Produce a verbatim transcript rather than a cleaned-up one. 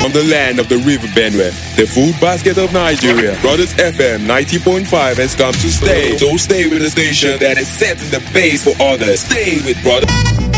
from the land of the river Benue, the food basket of Nigeria. Brothers F M ninety point five has come to stay. So stay with the station that is setting the pace for others. Stay with Brothers.